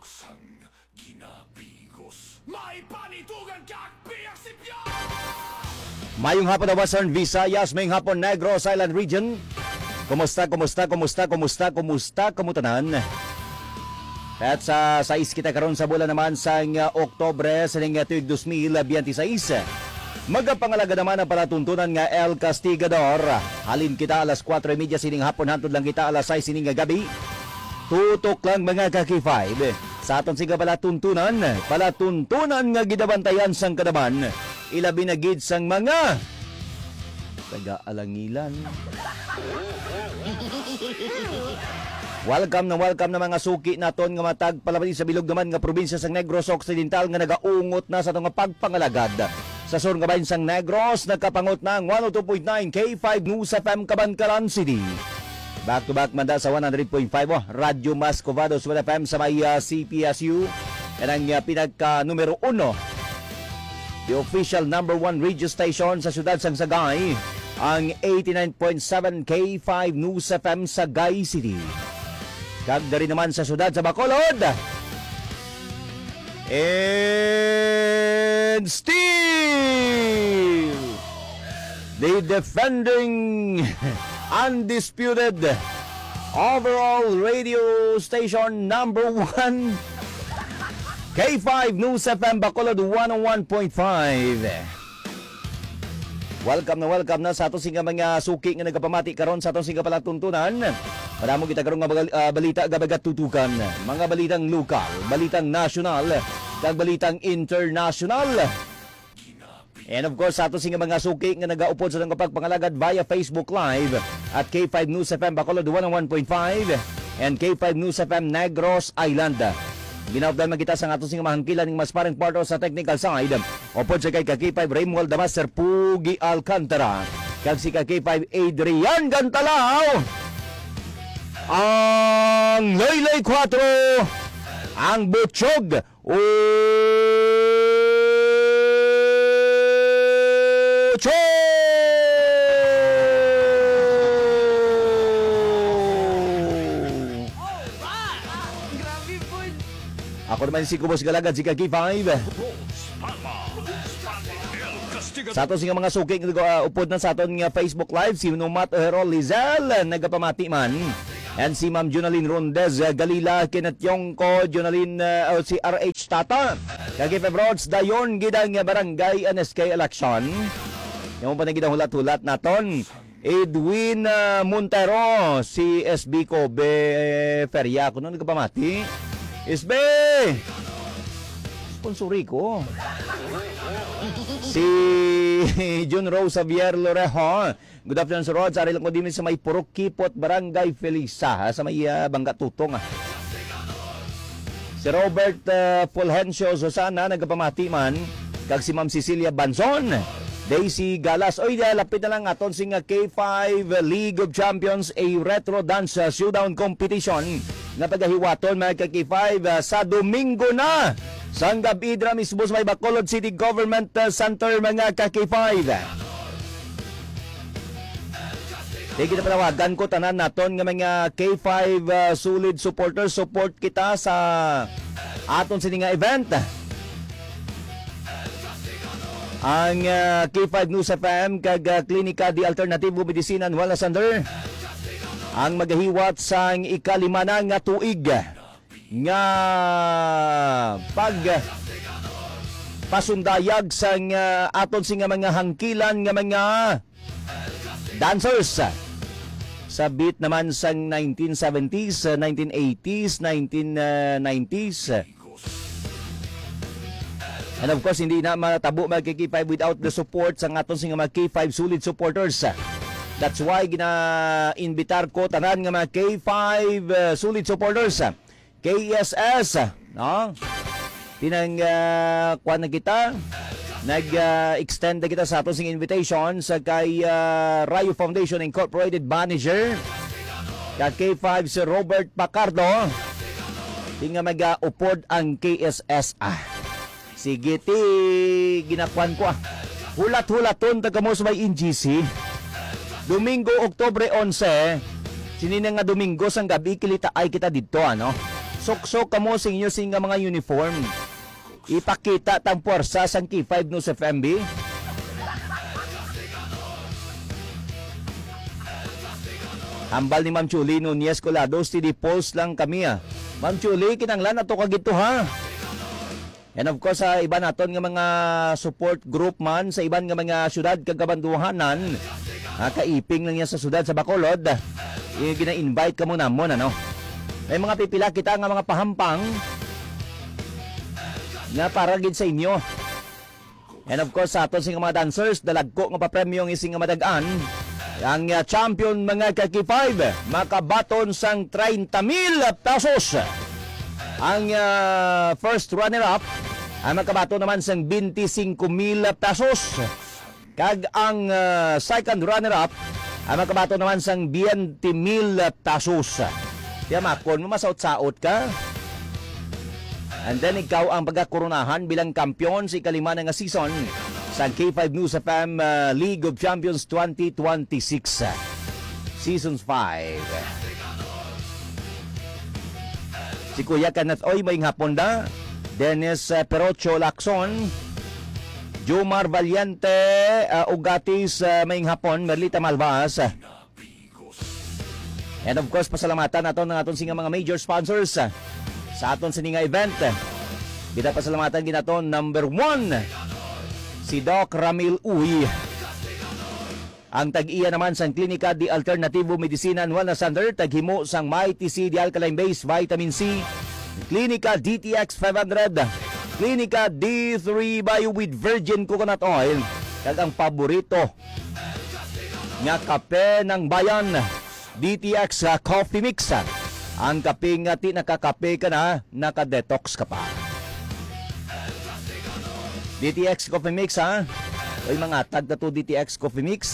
Sang ginabigos, may panitugan kag biyak si Pia! Mayong hapon na Western Visayas, mayong hapon Negros Island Region. Kumusta kumutanan? At sa 6 kita karon sa bulan naman sa Oktobre sa tuig 2026. Magapangalaga naman ang palatuntunan nga El Castigador. Halin kita alas 4:30 sining hapon, hantod lang kita alas 6 sining gabi. Tutok lang mga kaki-5 sa aton siga palatuntunan nga gidabantayan sang kadaman. Ilabi na gid sang mga taga-alangilan. Welcome na mga suki naton nga matag palabadi sa bilog naman nga probinsya sang Negros Occidental nga nagaungot na sa itong pagpangalagad. Sa sur nga bahin sang Negros, nagkapangot ng 102.9 K5 News FM Cabancaran City. Back to back manda sa 100.5 Radyo Mascovados FM sa may CPSU. Yan ang pinagka numero 1. The official number 1 radio station sa siyudad sang Sagay. Ang 89.7 K5 News FM Sagay City. Kagda rin naman sa siyudad sa Bacolod. And still the defending undisputed overall radio station number 1 K5 News FM Bacolod 101.5. Welcome na sa atong singa mga suki nga nagapamati karon sa atong singa palatuntunan. Madamo kita karon nga balita gabagat tutukan, mga balitang lokal, balitang national, kag balitang international. And of course, sa ato singa mga suki nga nagaupod sa pagpangalagad via Facebook Live at K5 News FM Bacolod 101.5 and K5 News FM Negros Island. Ginawdan magita sa ato singa mahangkilan ng mas parang part sa technical side. Upod sa kay K5 Raymond Damaster Pugi Alcantara. Kag si K5 Adrian Gantalao. Ang Loylay 4, ang Butchog Ako naman si Kubos Galagad, si Kaki 5. Sa aton singa mga suking upod na sa aton nga Facebook Live, si Numat Herol Lizal, nagapamati man. And si Ma'am Jonalyn Rondez Galila, Kenneth Yongko, Jonalyn si RH Tata. Kaki 5 Rods, dayon gidang barangay NSK election. Yung pa na gidang hulat-hulat naton. Edwin Montero, si SB Kobe Feria, kuno nagapamati. SB! Sponsori ko. Si John Rose Xavier Lorejo. Good afternoon, Sir Rod. Sa arilang ko din sa may Purok Kipot, Barangay Felisa, sa may Bangga Tutong. Si Robert Fulgencio Susana, nagpamati man. Kag si Ma'am Cecilia Banzon. Daisy Galas. Oy, lapit na lang aton sing K5 League of Champions, a retro dance showdown competition na pagahiwaton mga K5 sa Domingo na sa Gabidra mismo sa may Bacolod City Government Center mga K5. Sige na panawagan ko tanan naton nga mga K5 solid supporters, support kita sa aton sini nga event. Ang K5 News FM kag Klinika di Alternatibo Medisinan Wellness Center ang magahiwat sa ikalima na nga tuig nga pag pasundayag sa aton singa mga hangkilan nga mga dancers sa beat naman sa 1970s, 1980s, 1990s. And of course, hindi na matabo mga K5 without the support sa aton singa mga K5 solid supporters. That's why gina-invitar ko tanan nga mga K5 solid supporters. KSS, no? Tinang kuan na kita. Nag-extend na kita sa aton singa invitation sa kay Rayo Foundation Incorporated Manager. Kay K5 si Robert Pacardo. Tinga mag-upod ang KSS. Sige ti ginakuan ko Hulat-hulaton taga mo sa may NGC. Domingo, Oktobre 11, sinina nga Domingo sang gabi kilita ay kita dito ano. Suksok kamo sa inyo singa mga uniform. Ipakita tang puwersa sang K5 News FMB. Hambal ni Ma'am Chuli Nunez Colados, TD Post lang kami Ma'am Chuli, kinanglan na to kagito ha. And of course, sa iba naton nga mga support group man, sa iban nga mga syudad kagabanduhanan, kaiping lang yan sa syudad sa Bacolod, gina-invite ka muna mo, ano? May mga pipila kita nga mga pahampang nga para gid sa inyo. And of course, sa aton sing mga dancers, dalagko nga pa-premyong ising nga madagaan. Ang champion mga kaki-5 makabaton sang 30,000 pesos. Ang first runner-up ay makabaton naman sang 25,000 pesos. Kag ang second runner-up ay makabaton naman sang 20,000 pesos. Kaya makon mo masaot-saot ka. And then ikaw ang pagkakoronahan bilang kampiyon sa ikalima na nga season sa K5 News FM League of Champions 2026 Seasons 5. Si Kuya Kenneth Oy may hapon da, Dennis Perocho Lacson, Jomar Valiente Ugatis may hapon, Merlita Malvas. And of course, pasalamatan naton ng aton singa mga major sponsors sa aton sininga event. Kita pasalamatan ginaton number 1 si Doc Ramil Uy. Ang tag-iya naman sang Klinika di Alternativo Medicina and Wellness Center, taghimo sang MyTC di Alkaline Base Vitamin C, Klinika DTX 500, Klinika D3 Bio with Virgin Coconut Oil, kag ang paborito nga kape ng bayan, DTX Coffee Mix. Ang kape nga ti nakakape ka na, nakadetox ka pa. DTX Coffee Mix ha. Oy mga tag na to DTX Coffee Mix.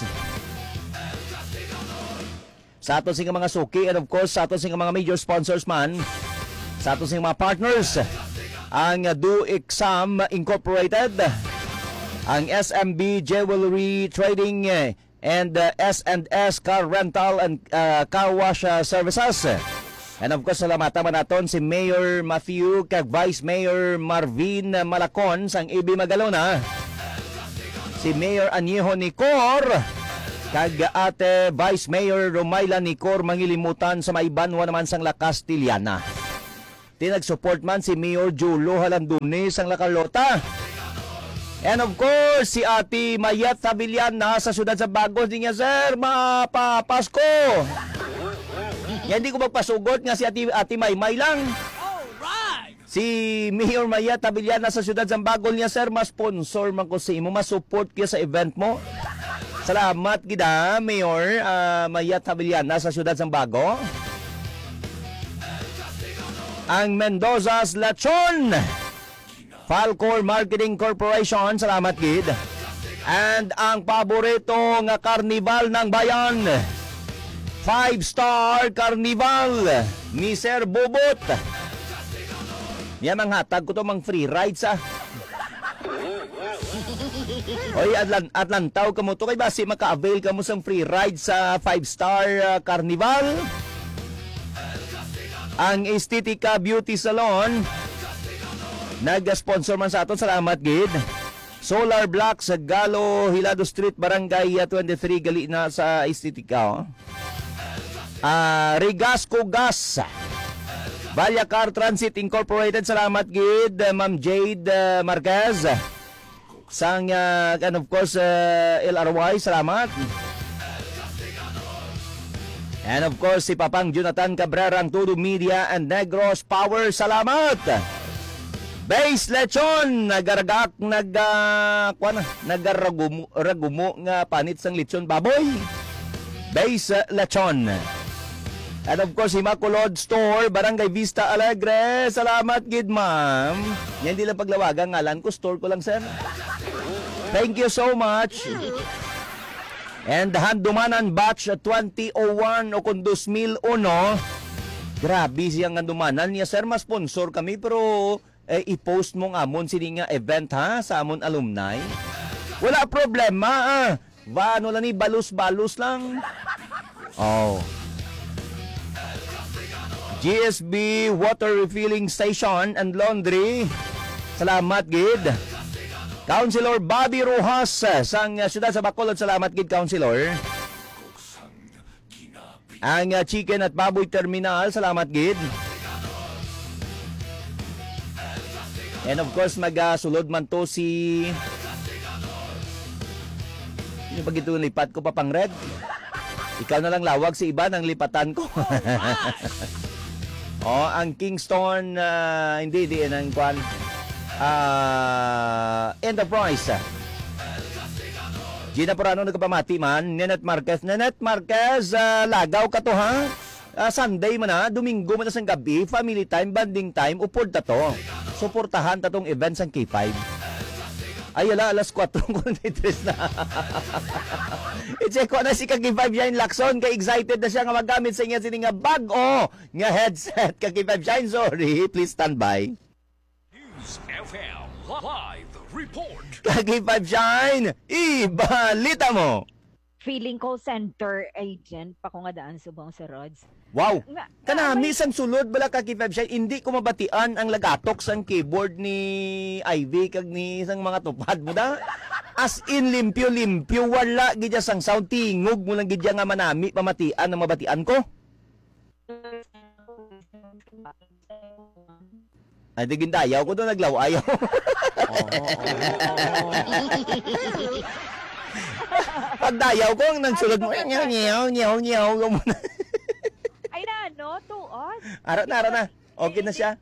Sa aton sing mga suki and of course sa aton sing mga major sponsors man. Sa aton sing mga partners. Ang Do Exam Incorporated. Ang SMB Jewelry Trading and S&S Car Rental and Car Wash Services. And of course, salamatan man naton si Mayor Matthew kag Vice Mayor Marvin Malacon sang EB Magalona. Si Mayor Añejo Nicor kag ate Vice Mayor Romayla Nicor mangilimutan sa maibanwa naman sang La Castillana. Tinag-support man si Mayor Julo Halandune sang La Carlota. And of course, si Ate Mayat Tabilyan na sa siyudad sa Bagos. Di niya, sir, mapapasko. Yan, di ko magpasugot nga si Ate Maymay lang. Alright! Si Mayor Mayat Tabilyan na sa siyudad sa Bagol niya, sir, ma-sponsor man ko sa imo, ma-support kaya sa event mo. Salamat gida, Mayor Mayat Tabilyan na sa siyudad sa Bago. Ang Mendoza's Lechon, Falcor Marketing Corporation, salamat gid. And ang paborito nga karnival ng bayan, 5-star Carnival ni Sir Bobot. Yan ang hatag ko to mang free rides Oy, Atlantaw ka mo to kay basi maka-avail ka mo sang free ride sa 5-star Carnival. Ang Estetica Beauty Salon nag-sponsor man sa aton, salamat gid. Solar Black sa Galo Hilado Street, Barangay 23 gali na sa Estetica. Rigasco Gas, Valyacar Transit Incorporated, salamat gid Ma'am Jade Marquez. Sang and of course LRY, salamat. And of course si Papang Jonathan Cabrera ang Todo Media and Negros Power, salamat. Base Lechon, nagaragumo nga panit sang lechon baboy. Base Lechon. And of course, Immaculate Store, Barangay Vista Alegre. Salamat gid, ma'am. Yan di lang paglawagan, ngalan ko, store ko lang, sir. Thank you so much. And Handumanan Batch 2001 o kung 2001. Grabe siyang Handumanan niya, sir. Ma-sponsor kami, pero i-post mo nga amon sini nga event ha, sa amon alumni. Wala problema, Ano lang ni, balus-balus lang. Oh. GSB Water Refilling Station and Laundry. Salamat gid. Councilor Bobby Rojas sang siyudad sa Bacolod. Salamat gid, Councilor. Ang Chicken at Baboy Terminal. Salamat gid. And of course, sulod man to si... Yung pag ito lipat ko pa pang red. Ikaw na lang lawag si iba ng lipatan ko. Ang Kingston, hindi, ang kwan. Enterprise. Gina Porano nagpamati man. Nenet Marquez, lagaw ka to ha? Sunday man ha, Domingo man sa gabi, family time, banding time, upod ta to. Suportahan ta tong events ang K5. Ay, alas 4:43 na. I-check ko na si K5 Shine Lacson. Ka-excited na siya nga magamit sa inyo sininga bag-o nga headset. K5 Shine, sorry. Please stand by. News FM Live Report. K5 Shine, ibalita mo. Feeling call center agent pa ko nga daan subong sa Rods. Wow. Kanami may- sang sulod bala ka K5 Shine, hindi ko mabatian ang lagatok sang keyboard ni Ivy kag ni sang mga tupad mo da. As in limpyo wala gidya sang sound, tingog mo lang gidya nga manami pamatian ang mabatian ko. Ay digin dayaw ko do naglaw ayaw. Pag dayaw ko ang nagsulod mo nyaw muna. Ay na, no? Tuod. Ara na. Okay na siya.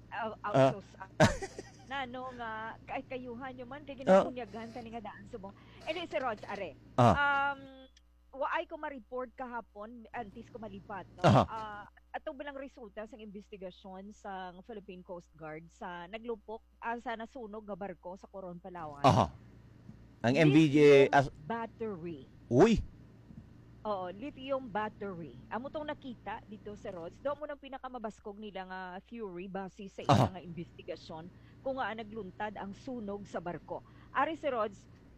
Nano nga, kayuhan nyo man, kay ginakunyagan ka nga daan subong. Anyway, si Rods, are. Waay ko ma-report kahapon, antes ko malipat, no? Ato bilang resulta sa investigasyon sa Philippine Coast Guard sa naglupok, sa nasunog nga barko sa Coron, Palawan. Ang MVJ battery. Uy. Oo, lithium battery. Amo tong nakita dito sa Rods. Doon mo nang pinakamabaskog nila nga theory base sa ilang nga investigasyon kung nga nagluntad ang sunog sa barko. Ari si Rods,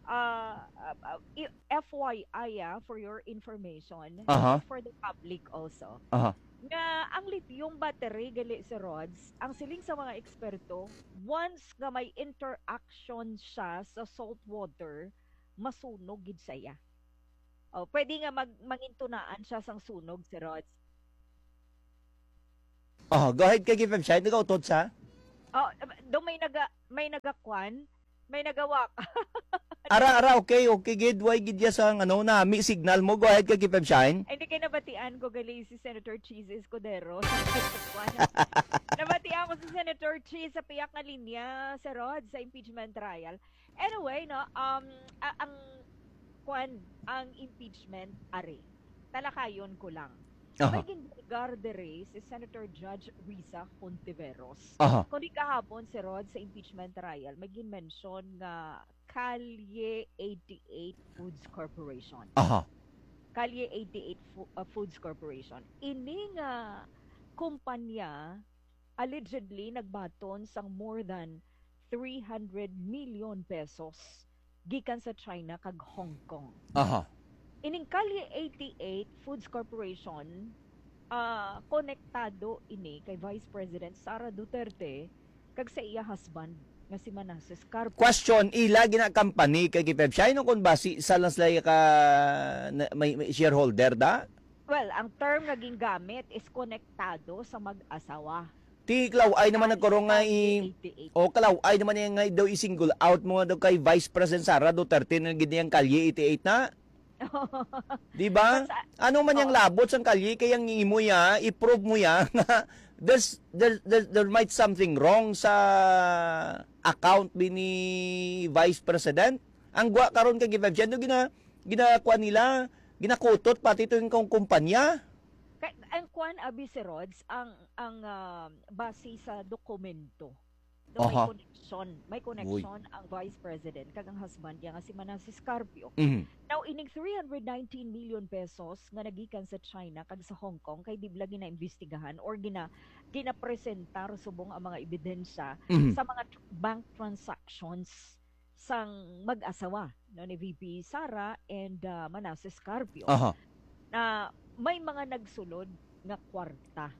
FYI for your information, for the public also, na ang lithium battery gali si Rods, ang siling sa mga eksperto, once nga may interaction siya sa salt water, masunog gid saya. Pwede nga mangintunaan siya sang sunog si Rods. Go ahead kay K5 Shine, nag-autot sa? Do may nagakwan, may nagawak. Ara, okay, gid, why gid ya sa nami signal mo, go ahead kay K5 Shine. Ay, hindi kayo nabatian ko gali si Senator Cheese Escudero. Nabatian ko si Senator Cheese sa piyak na linya sa Rods sa impeachment trial. Anyway, no, ang impeachment are. Talakayon ko lang. May ginlugar dere si Senator Judge Risa Hontiveros. Kundi kahapon si Rod sa impeachment trial, may ginmention nga Kalye 88 Foods Corporation. Kalye 88 Foods Corporation. Ini nga kumpanya allegedly nagbaton sang more than 300 million pesos gikan sa China kag Hong Kong. Ining Kalye 88 Foods Corporation, konektado ini kay Vice President Sara Duterte kag sa iya husband nga si Manasseh Carpio. Question, ila gina company kay K5 Shine kung basi sa lang sila ka may shareholder da? Well, ang term naging gamit is konektado sa mag-asawa. Ti Klaw-ay naman nagkaroon nga Klaw-ay naman yung nga daw i-single out mo daw kay Vice President Sara Duterte na ganyang Kalye 88 na. Di ba? Ano man yung labot sa Kalye kaya ngingi mo ya, i-prove mo ya nga there might something wrong sa account ni Vice President. Ang gwa karon kay K5 Shine ginakuha nila, ginakutot pati ito yung kumpanya. Ang kwan abi si Rods ang base sa dokumento. Do may connection ang Vice President kag ang husband niya nga si Manasseh Carpio. Now ining 319 million pesos nga nagikan sa China kag sa Hong Kong kay dibla gina-imbestigahan or ginapresentar subong ang mga ebidensya sa mga bank transactions sang mag-asawa no, ni VP Sara and Manasseh Carpio. Na may mga nagsulod nga kwarta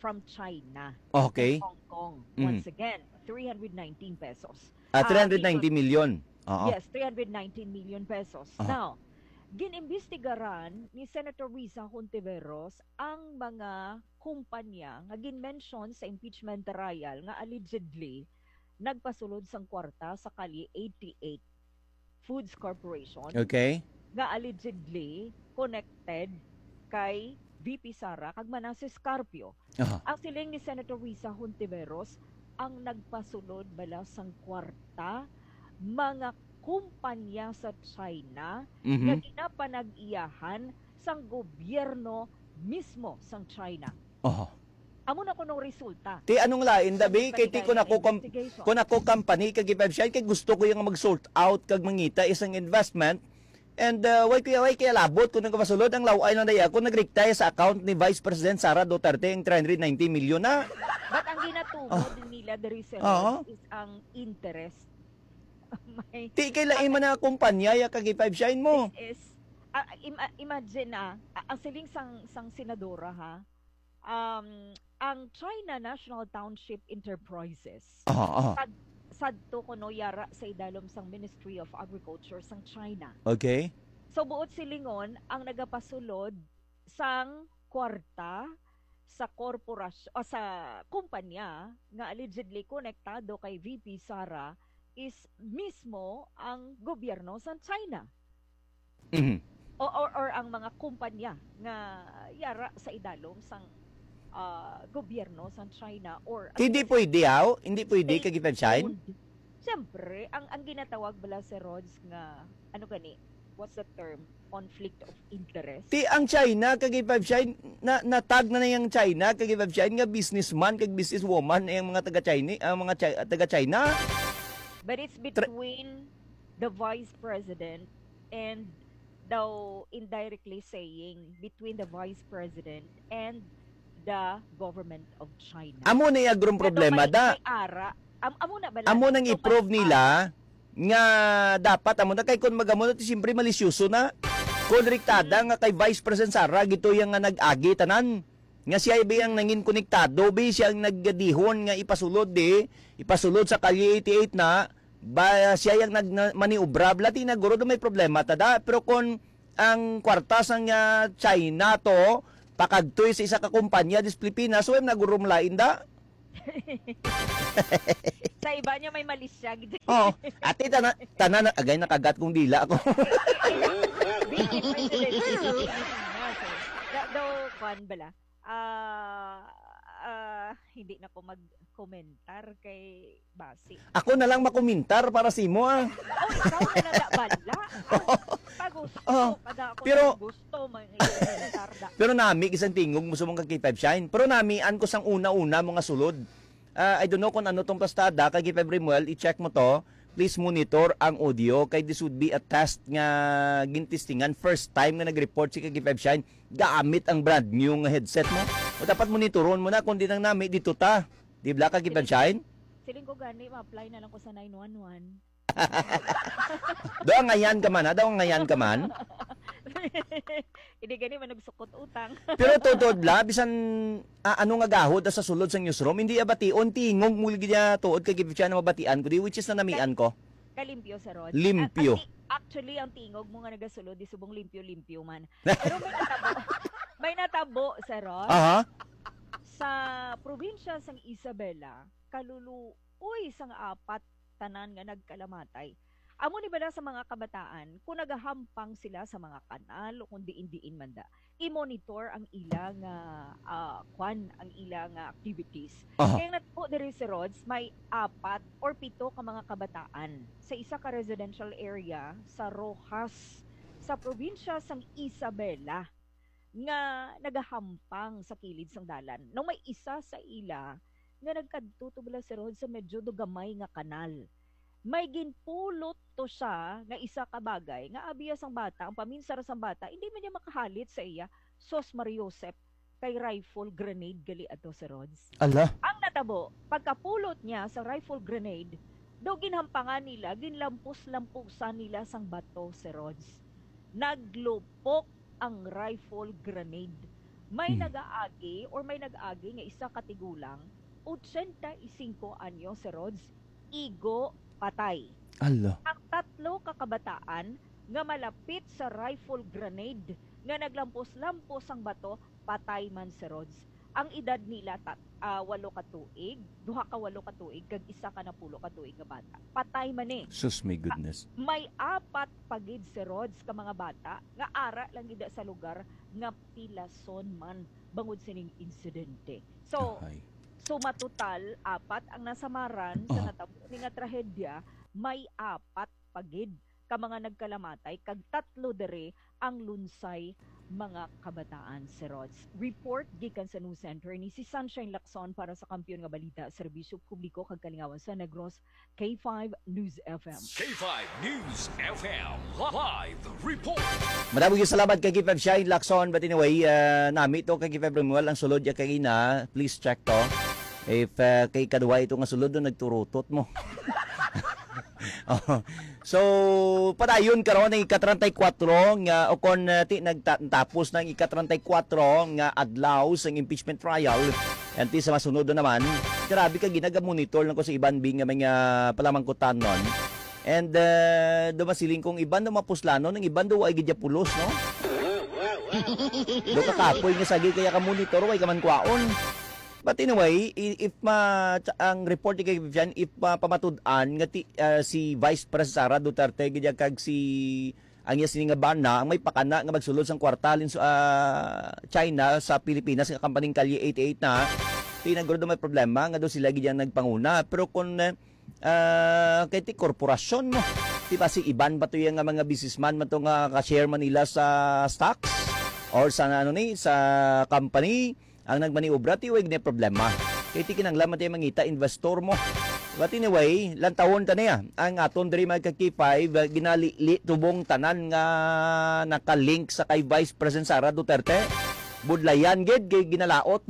from China. Okay. Hong Kong. Mm. Once again, 319 pesos. 390 million. Oo. Yes, 319 million pesos. Now, ginimbestigaran ni Senator Risa Hontiveros ang mga kumpanya nga ginmention sa impeachment trial nga allegedly nagpasulod sang kwarta sa Kali 88 Foods Corporation Okay. nga allegedly connected kay VP Sara kag Manasseh Carpio. Ang siling ni Senator Risa Hontiveros ang nagpasulod bala sang kwarta mga kumpanya sa China nga ginapanag-iyahan sang gobyerno mismo sang China. Amo na kuno resulta. Ti anong lain dabi kay ti ko nako company kag i-website kay gusto ko yung mag-sort out kag mangita isang investment and why kaya labot kung nagpasulod ang laway ng daya kung nagrektay sa account ni Vice President Sara Duterte ang 390 million na. But ang ginatubod nila the research is ang interest. Ti kay lain man na kumpanya ya kag i-website mo. This is imagine ang siling sang senadora ha. Ang China National Township Enterprises sadto kuno yara sa idalom sang Ministry of Agriculture sang China. Okay. So buot silingon ang nagapasulod sang kwarta sa korporasyon o sa kumpanya nga allegedly konektado kay VP Sara is mismo ang gobyerno sa China. Or ang mga kumpanya nga yara sa idalom sang gobyerno sa China or hindi pwede hindi pwede kag i-website. Siyempre, ang ginatawag bala si Rods nga ano gani? What's the term? Conflict of interest. Ti ang China kag i-website na tag na yung China kag i-website nga businessman kag businesswoman ang mga taga-China, ang mga taga-China. But it's between the Vice President and daw indirectly saying between the Vice President and the government of China. Amo na yung problema da. Amo nang i-prove nila nga dapat amo na kay kun magamo na siyempre malisyoso na. Konrektada nga kay Vice President Sara gito yang nga nag-agi tanan. Nga siya biyang nangin konektado bi siya ang naggadihon nga ipasulod sa Kali 88 na ba siya yang nagmaniobra blati na guro may problema tada pero kun ang kwarta sang China to pakagtoy sa isa ka kumpanya dis Pilipinas so nagurum lain da. Sa iba niya may malis siya. Ate tanan agay nakagat kong dila ako. Daw kan bala. Hindi na ko mag-komentar kay Basi. Ako na lang makomentar para si mo ikaw na bala. Pero gusto pero nami isang tingog mo sumong kay Five Shine. Pero namian ko sang una-una mga sulod. I don't know kung ano tong pastada kay Five Remuel, i-check mo to. Please monitor ang audio kay this would be a test nga gintistingan first time nga nag-report si kay Five Shine gamit ang brand new nga headset mo. O dapat monitoron mo na kung di nang nami dito ta. Di ba kay Five Shine? Siling ko gani ma-apply na lang ko sa 911. Daw ngayan ka man. Hindi gani man nagsukot utang. Pero totoo la bisan ano nga gahod sa sulod sa newsroom hindi abation tingog mulgi niya tuod kay gibitya na mabatian ko di which is na namian ko. Kalimpyo sa Rod. Limpyo. Actually ang tingog mo nga nagasulod di subong limpyo man. Pero may natabo sa Rod. Sa probinsya sang Isabela, kaluluoy sang apat tanan nga nagkalamatay. Amo ni bala sa mga kabataan, kung nagahampang sila sa mga kanal o kung diin-diin man da, i-monitor ang ilang ang ilang activities. Kaya natpo diri si Rods, may 4 or 7 ka mga kabataan sa isa ka residential area sa Rojas, sa probinsya sang Isabela, nga nagahampang sa kilid sang dalan. Nung may isa sa ila nga nagkadto to bala si Rods sa medyo dugamay nga kanal. May ginpulot to siya nga isa ka bagay nga abiya sang bata, ang paminsara sang bata, hindi man niya makahalit sa iya, sos Mariosep kay rifle grenade gali ato sa Rods. Ala. Ang natabo, pagkapulot niya sa rifle grenade, daw ginhampangan nila, ginlampos-lampusan nila sang bato sa Rods. Naglupok ang rifle grenade. may nag-aagi or may nag-aagi nga isa katigulang 85 anyo si Rods, igo patay. Ala. Ang 3 kakabataan nga malapit sa rifle grenade nga naglampos-lampos ang bato, patay man si Rods. Ang edad nila 8 ka tuig, 2 ka 8 ka tuig, kag 1 ka na 10 ka tuig nga bata. Patay man eh. Sus, my goodness. May 4 pagid si Rods ka mga bata nga ara lang gid sa lugar nga pilason man bangod sining insidente. So, Ay. suma total 4 ang nasamaran sa natabo ni nga trahedya, may 4 pagid ka mga nagkalamatay kag 3 dere ang lunsay mga kabataan si Rods. Report gikan sa News Center ni si Sunshine Lacson para sa Kampiyon nga Balita, Serbisyo Publiko kag Kalingawan sa Negros, K5 News FM. K5 News FM Live Report. Maraming salamat kay K5 Shine Lacson. But anyway, nami to kay K5 Remuel ang sulod ya kay ina. Please check to. If kay kadwa ito nga sulod do nagturutot mo. So, padayon karon ng ika-34 nga o kon ti nagtapos ng ika-34 nga adlaw sa impeachment trial. And ti sa masunod naman, grabe ka ginaga-monitor lang ko sa iban bing nga mga palamangkutan nun. And dumasiling kong iban do mapuslano ng iban do ay gidya pulos, no? Do kakapoy nga sagi kaya ka monitor way ka man kwaon. But anyway, if ang report kay Vivian, if pamatud-an nga si Vice President Sara Duterte gidya kag si ang sini nga bana ang may pakana nga magsulod sang kwartalin sa China sa Pilipinas nga kampaning Kalye 88 na tinaguro may problema nga do sila gidya nagpanguna. Pero kung kay ti korporasyon mo, di ba si iban ba to yung nga mga businessman man to nga ka-share man nila sa stocks or sa sa company ang nagmaniobra ti way gina problema. Kaya ti kinanglaman tayo mangita investor mo. But anyway, lantawon ta niya. Ang aton diri mga K5 ginali tubong tanan nga nakalink sa kay Vice President Sara Duterte. Budlayan gid kay ginalaot.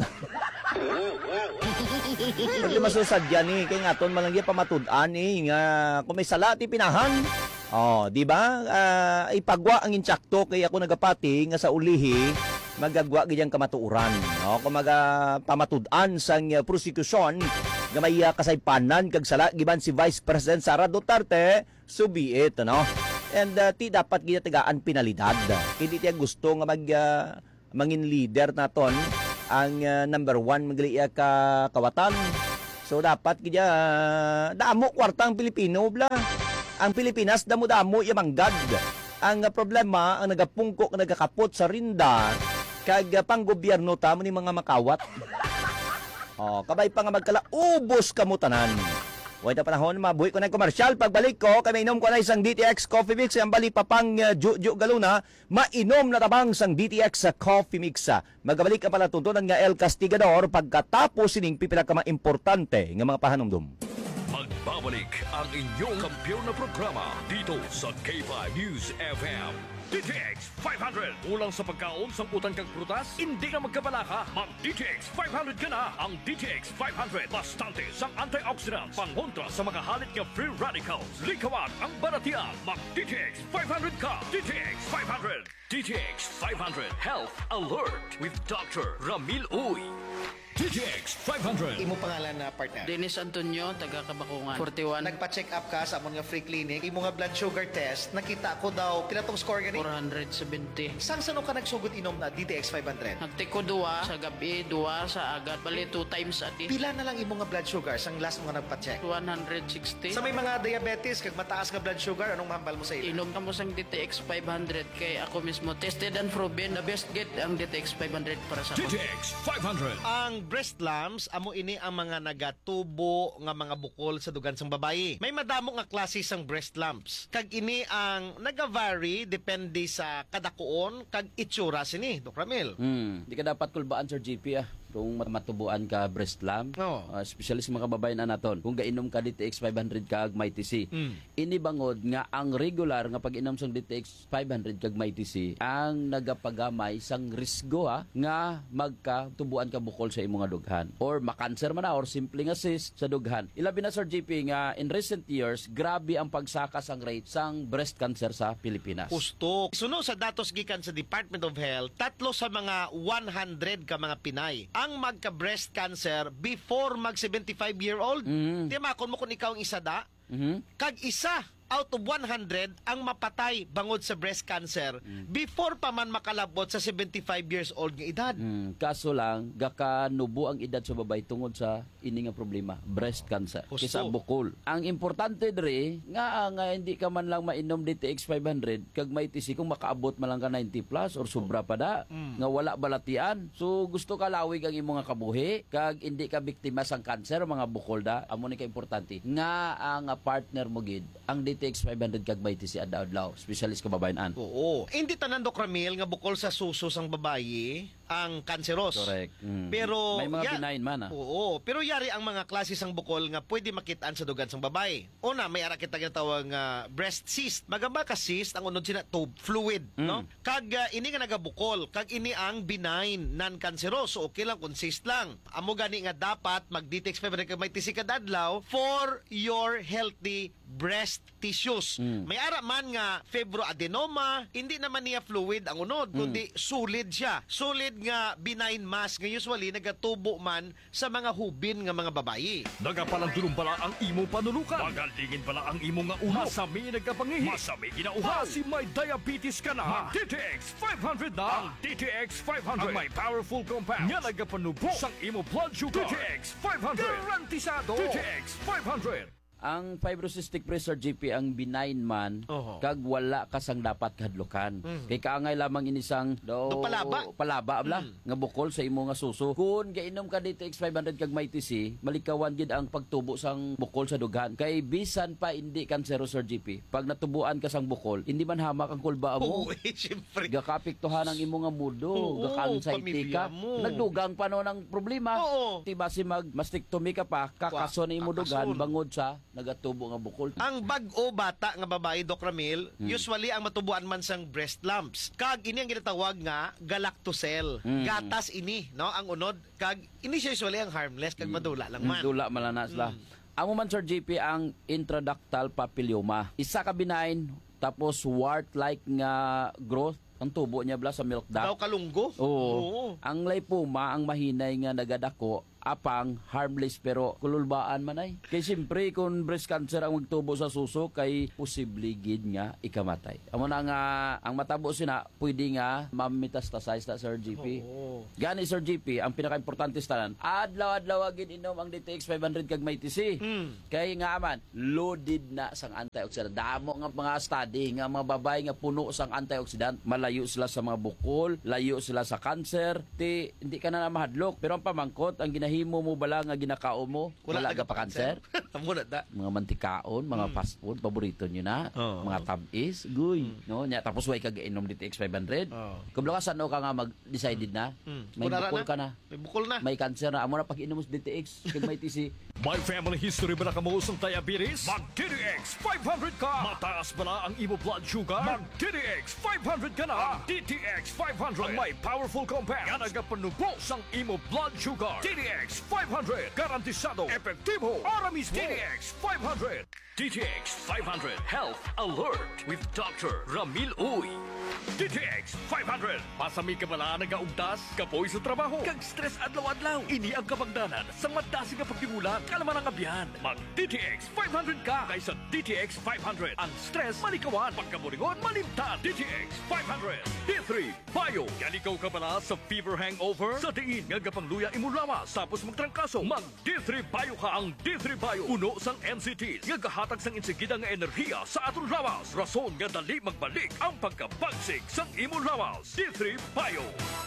Pati masusadya ni kay ngaton malangya pamatud-an nga kung may sala ti pinahan. Oh, di ba? Ipagwa ang insakto kay ako nagapati nga sa ulihi magagwa giyang kamatuuran. No? Kung pamatud-an sang prosecution nga may kasaypanan kag sala giban si Vice President Sara Duterte, so be it, no? And ti dapat giyatagaan penalidad. Hindi tiya gusto nga mangin leader naton ang number 1 magliya ka kawatan. So dapat gidya damo kwartang Pilipino bla. Ang Pilipinas damo-damo yamanggad. Ang problema ang nagapungko nagakapot sa rinda kag pang gobyerno tamo ni mga makawat. Kabay pa nga magkala ubos kamo tanan. Wait na panahon, mabuhi ko na komersyal. Pagbalik ko, kami inom ko na isang DTX Coffee Mix. Ang bali pa pang Juju Galuna, mainom na tabang sang DTX Coffee Mix. Magabalik ang palatuntunan nga El Castigador pagkatapos sining pipila ka importante nga mga pahanumdum. Magbabalik ang inyong kampiyon na programa dito sa K5 News FM. DTX 500. Ulang sa pagkaon sa utang kang prutas, hindi na magkabalaka. Mag DTX 500 ka na. Ang DTX 500 bastante sang antioxidants, pangontra sa mga halit nga free radicals. Likawan ang baratian. Mag DTX 500 ka. DTX 500. DTX 500 Health Alert with Dr. Ramil Uy. DTX 500. Imo pangalan na partner? Dennis Antonio, taga Kabakungan. 41. Nagpa-check up ka sa amon nga free clinic. Imo nga blood sugar test, nakita ko daw pila tong score gani? 470. Sang sano ka nagsugod inom na DTX 500? Nagtiko 2 sa gabi, 2 sa agad. Bali 2 times a day. Pila na lang imo nga blood sugar sang last mo nga nagpa-check? 160. Sa may mga diabetes kag mataas nga blood sugar, anong mahambal mo sa ila? Inom ka mo sang DTX 500 kay ako mismo tested and proven the best get ang DTX 500 para sa ako. DTX 500. Ang breast lumps, amo ini ang mga nagatubo nga mga bukol sa dugan sang babayi. May madamo nga klase sang breast lumps. Kag ini ang nagavary depende sa kadakuon kag itsura sini, Dok Ramil. Di ka dapat kulbaan, Sir GP, ah. kung matubuan ka breast lump, especially sa mga kababayan na naton, kung gainom ka DTX 500 kag may TC, inibangod nga ang regular nga pag-inom sang DTX 500 kag may TC ang nagapagamay sang risgo nga magkatubuan ka bukol sa imong dughan or makanser man na or simple nga cyst sa dughan. Ilabi na Sir JP nga in recent years grabe ang pagsakas ang rate sang breast cancer sa Pilipinas. Pusto. Suno sa datos gikan sa Department of Health, 3 sa mga 100 ka mga Pinay ang magka-breast cancer before mag 75-year-old. Di makon mo kung ikaw ang isa da. Kag isa out of 100 ang mapatay bangod sa breast cancer before pa man makalabot sa 75 years old nga edad. Kaso lang, gakanubo ang edad sa babay tungod sa ini nga problema, breast cancer. Pusto. Kisa bukol. Ang importante dre, nga hindi ka man lang mainom DTX 500, kag may TC kung makaabot man lang ka 90 plus or sobra pa da, nga wala balatian. So gusto ka lawig ang imong nga kabuhi, kag hindi ka biktima sang cancer, mga bukol da, amo ni ka importante. Nga ang partner mo gid, ang DTX 500 kag may TC adlaw-adlaw, specialist kababayan-an. Oo. Hindi tanan Dok Ramil nga bukol sa suso sang babayi ang kanseros. Correct. Pero may mga benign man Oo. Pero yari ang mga klase sang bukol nga pwede makitaan sa dugan sang babae. Una, may ara kita ginatawag nga breast cyst. Magamba ka cyst ang unod sina tube fluid, no? Kag ini nga nagabukol, kag ini ang benign non-cancerous. So okay lang kung cyst lang. Amo gani nga dapat mag-DTX 500 kag may TC kada adlaw for your healthy breast tissues. May ara man nga fibroadenoma, hindi naman niya fluid ang unod, kundi solid siya. Solid nga benign mass nga usually nagatubo man sa mga hubin nga mga babayi. Nagapalandulong pala ang imo panulukan. Magalingin pala ang imo nga ulo. Masami nagkapangihi. Masami ginauhaw. Si may diabetes ka na. DTX 500 na. Ang DTX 500. Ang may powerful compounds. Nga nagapanubo sang imo blood sugar. DTX 500. Garantisado. DTX 500. Ang fibrocystic pressure GP ang benign man kag wala kasang dapat kahadlukan. Kay kaangay lamang inisang palaba nga bukol sa imo nga suso. Kun gainom ka DTX 500 kag may TC, malikawan gid ang pagtubo sang bukol sa dughan. Kay bisan pa hindi kansero Sir GP, pag natubuan ka sang bukol, hindi man hamak ang kulba mo. Siyempre. Gakapiktuhan ang imo nga mudo, gaka-anxiety ka, nagdugang pa no ng problema. Tiba si mastectomy ka pa, kakaso na imo dughan bangod sa nagatubo nga bukol. Ang bag-o bata nga babae, Doc Ramil, usually ang matubuan man sang breast lumps. Kag ini ang ginatawag nga galactocell. Gatas ini, no? Ang unod. Kag ini siya usually ang harmless kag madula lang man. Dula malana sila. Amo man Sir JP ang intraductal papilloma. Isa ka benign tapos wart-like nga growth ang tubo niya bla sa milk duct. Daw kalunggo? Oo. Ang lipoma ang mahinay nga nagadako apang harmless pero kululbaan man ay. Kay siyempre kung breast cancer ang magtubo sa suso kay posible gid nga ikamatay. Amo na nga ang matabo sina pwede nga ma-metastasize ta Sir GP. Gani Sir GP ang pinaka-importante tanan adlaw-adlaw gid inom ang DTX 500 kag may TC. Kay nga man loaded na sang antioxidant. Damo nga mga study nga mga babae nga puno sang antioxidant, malayo sila sa mga bukol, layo sila sa cancer, hindi ka na mahadlok. Pero ang pamangkot ang himo mo bala nga ginakaon mo wala ka pa cancer. Mga mantikaon, mga fast food paborito nyo na, mga tamis guy no nya tapos way kag inom DTX 500 kung ka ano ka nga mag-decided na may bukol ka na, may cancer na amo na pag inom mo DTX kag may TC. May family history ba na kamusong diabetes? Mag-DTX 500 ka! Mataas ba na ang imo blood sugar? Mag-DTX 500 ka na! DTX 500 ang may powerful compounds nga nagapanubo sang imo blood sugar. DTX 500 garantisado, epektibo, ara mismo. DTX 500. DTX 500 Health Alert with Dr. Ramil Uy. DTX 500. Pasami ka bala nagaugdas, kapoy sa trabaho, kag stress adlaw-adlaw. Ini ang kapagdanan sa madasi nga pagtimulat, kalaman ang abyan. Mag DTX 500 ka kaysa DTX 500. Ang stress malikawan, pagkaburingon malimtan. DTX 500. D3 Bio. Yan ikaw ka bala sa fever hangover, sa diin nga gapangluya imulawas, tapos pagkatapos magtrangkaso, mag D3 Bio ka. Ang D3 Bio uno sang NCT nga gahatag sang insigida nga enerhiya sa aton lawas. Rason nga dali magbalik ang pagkabagsig sang imong lawas. D3 Bio.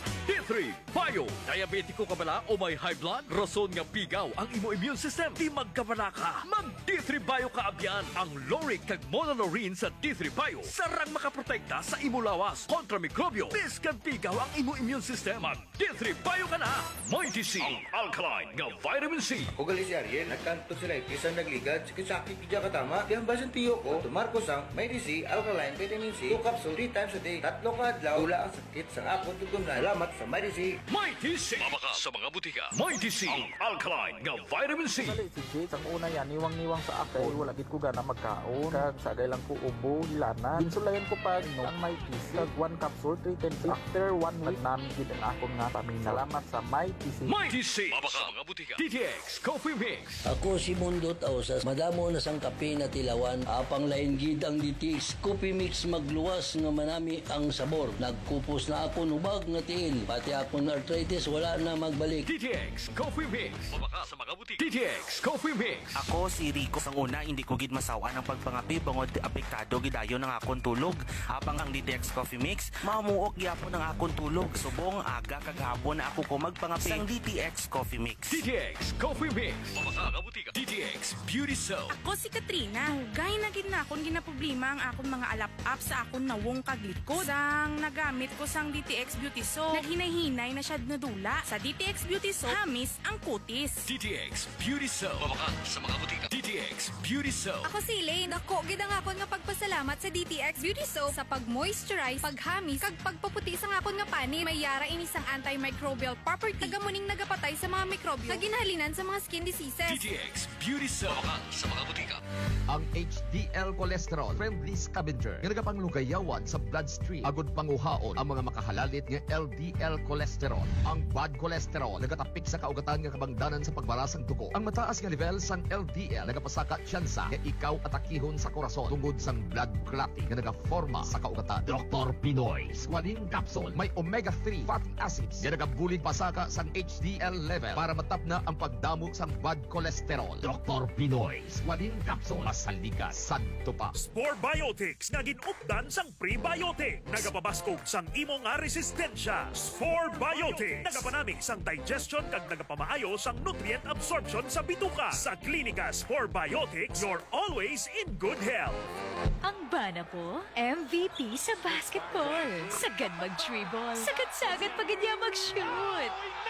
D3 Bio. Diabetiko ka bala o may high blood? Rason nga pigaw ang imo immune system. Di magkabala ka. Mag D3 Bio ka abyan. Ang Loric kag Monolorine sa D3 Bio sarang makaprotekta sa imo lawas kontra mikrobyo. Biskan pigaw ang imo immune system. Mag D3 Bio ka na. Mighty C. Ang alkaline nga vitamin C. O gali si Ariel, nagkanto sila isang nagligad, sakit kidya katama. Di ang basan tiyo ko, tumarko sang may DC, alkaline, vitamin C, 2 capsule, 3 times a day, 3 ka adlaw, wala ang sakit sa akong tugunan. Salamat sa may DC. Mighty C. Mabaka sa mga butika. Mighty C. Ang alkaline nga vitamin C. Dali si Jade, ang una yan, niwang-niwang sa akin. Wala gid ko gana magkaon. Kag sagay lang ko ubo, hilanan. Ginsulayan ko pa no, ang may PC. Kag 1 capsule, 3 times. After 1 week, namin gid ang akong nga pamina. Salamat sa may PC. Mighty C. Mabaka sa mga butika. DTX Coffee Mix. Ako si Mundo Tausas, madamo na sang kape na tilawan, apang lain gid ang DTX Coffee Mix magluwas nga manami ang sabor. Nagkupos na ako nubag nga tiil, pati akong arthritis wala na magbalik. DTX Coffee Mix. Mabaka sa mga butika. DTX Coffee Mix. Ako si Rico. Sang una, hindi ko gid masawa ng pagpangapi bangod apektado gidayon ng akong tulog. Habang ang DTX Coffee Mix, mamuok gyapon ang akong tulog. Subong aga kagahapon na ako ko magpangapi sang DTX Coffee Mix. DTX Coffee Mix. Mabaka sa butika. DTX Beauty Soap. Ako si Katrina. Hugay na gid na akong ginaproblema ang akong mga alap-up sa akong nawong kaglikod. Sang nagamit ko sang DTX Beauty Soap, naghinay-hinay na siya nadula. Sa DTX Beauty Soap, hamis ang kutis. DTX Beauty Soap. Mabaka sa mga butika. DTX Beauty Soap. Ako si Elaine. Ako gid ang akon nga pagpasalamat sa DTX Beauty Soap sa pag-moisturize, paghamis, kag pagpaputi sa akon nga pani. May yara ini sang antimicrobial property. Tagamuning nagapatay sa mga mikrobyo na ginhalinan sa mga skin diseases. DTX Beauty Soap. Mabaka sa mga butika. Ang HDL cholesterol friendly scavenger nga nagapanglugayawan sa bloodstream agud panguhaon ang mga makahalalit nga LDL cholesterol. Ang bad cholesterol nagatapik sa kaugatan nga kabangdanan sa pagbarasang dugo. Ang mataas nga level sang LDL nagapasaka tsansa nga ikaw atakihon sa korason tungod sang blood clotting nga nagaforma sa kaugatan. Dr. Pinoy Squalene Capsule may omega-3 fatty acids nga nagabulig pasaka sang HDL level para matapna ang pagdamo sang bad cholesterol. Dr. Pinoy Squalene Capsule masaligas sadto pa. Spore Biotics nga ginupdan sang prebiotic. Nagapabaskog sang imo nga resistensya. Spore Biotics nagapanamig sang digestion kag nagapamaayo sang nutrient absorption sa bituka. Sa klinika Spore Biotics, you're always in good health. Ang bana po, MVP sa basketball. Sagad mag-dribble. Sagad-sagad pagid niya mag-shoot.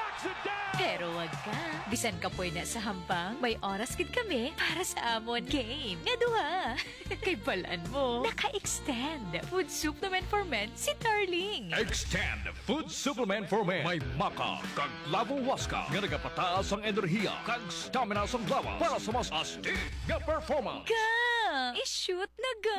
Pero wag ka. Bisan ka na sa hampang, may oras gid kami para sa amon game. Nga duha. Kay balaan mo, naka-extend. Food supplement for men si Darling. Extend Food Supplement for Men. May maka kag lavo waska nga nagapataas ang enerhiya kag stamina sa lawas para sa mas astig nga performance. Ga! I-shoot na ga!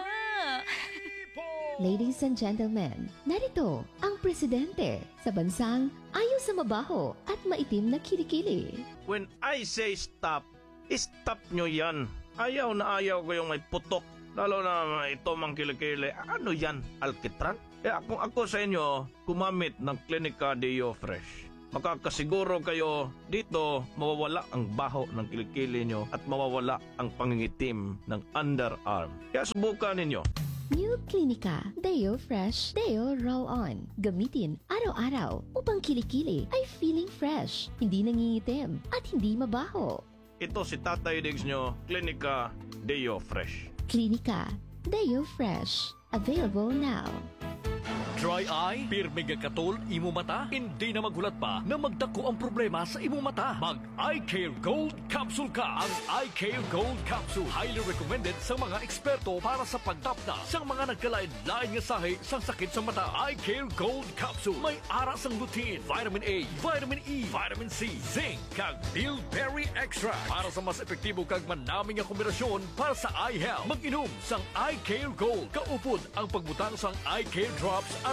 Ladies and gentlemen, narito ang presidente sa bansang ayaw sa mabaho at maitim na kilikili. When I say stop, stop nyo yan. Ayaw na ayaw ko yung may putok. Lalo na ito mang kilikili. Ano yan? Alkitran? Kung ako sa inyo, gumamit ng Clinica Deo Fresh. Makakasiguro kayo dito mawawala ang baho ng kilikili nyo at mawawala ang pangingitim ng underarm. Kaya subukan ninyo. New Clinica Deo Fresh Deo Roll-On. Gamitin araw-araw upang kilikili ay feeling fresh, hindi nangingitim at hindi mabaho. Ito si Tatay Diggs nyo, Clinica Deo Fresh. Clinica Deo Fresh. Available now. Dry eye, pirmi nga katol, imo mata, hindi na maghulat pa na magdako ang problema sa imo mata. Mag Eye Care Gold Capsule ka. Ang Eye Care Gold Capsule highly recommended sa mga eksperto para sa pagtapna sa mga nagkalain-lain nga sahi sang sakit sa mata. Eye Care Gold Capsule may aras ang lutein, vitamin A, vitamin E, vitamin C, zinc, kag bilberry extract para sa mas epektibo kag manaming nga kombinasyon para sa eye health. Mag-inom sang Eye Care Gold. Kaupod ang pagbutang sang Eye Care Drops